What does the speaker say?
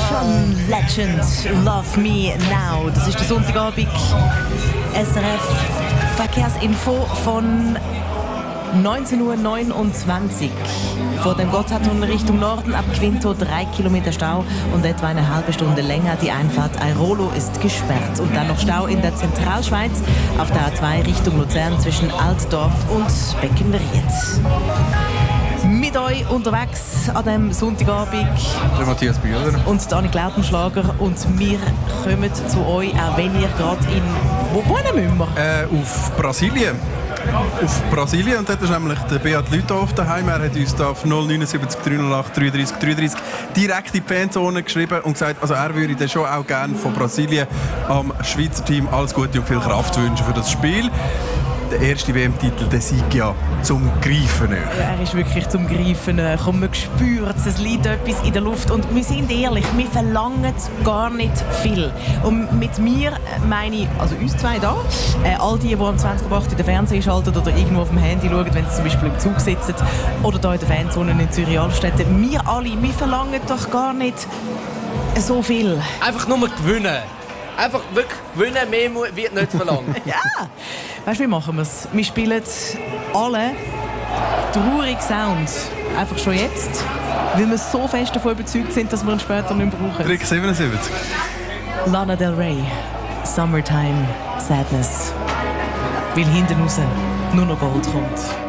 John Legend, Love Me Now. Das ist der Sonntagabend SRF Verkehrsinfo von 19.29 Uhr. Vor dem Gotthardtunnel Richtung Norden ab Quinto 3 Kilometer Stau und etwa eine halbe Stunde länger. Die Einfahrt Airolo ist gesperrt. Und dann noch Stau in der Zentralschweiz auf der A2 Richtung Luzern zwischen Altdorf und Beckenried. Mit euch unterwegs an diesem Sonntagabend der Matthias Bühler und Dani Glaubenschlager. Und wir kommen zu euch, auch wenn ihr gerade in... Wo wohnen müssen wir? Auf Brasilien. Und dort ist nämlich der Beat Lüthoff daheim. Er hat uns da auf 079 308 33 33 direkt in die Fanzone geschrieben und gesagt, also er würde dann schon auch gerne von Brasilien am Schweizer Team alles Gute und viel Kraft wünschen für das Spiel. Der erste WM-Titel, der Sieg ja zum Greifen näher. Ja, er ist wirklich zum Greifen näher. Und man spürt es, liegt etwas in der Luft. Und wir sind ehrlich, wir verlangen gar nicht viel. Und mit mir meine ich, also uns zwei da, all die am 20.08 in den Fernseher schalten oder irgendwo auf dem Handy schauen, wenn sie zum Beispiel im Zug sitzen oder hier in der Fanzone in Zürich-Altstädte. Wir alle, wir verlangen doch gar nicht so viel. Einfach nur gewinnen. Einfach wirklich gewinnen, mehr wird nicht verlangt. Ja, weißt du, wie machen wir es? Wir spielen alle traurige Sounds. Einfach schon jetzt, weil wir so fest davon überzeugt sind, dass wir ihn später nicht mehr brauchen. Trick 77. Lana Del Rey, Summertime Sadness. Weil hinten raus nur noch Gold kommt.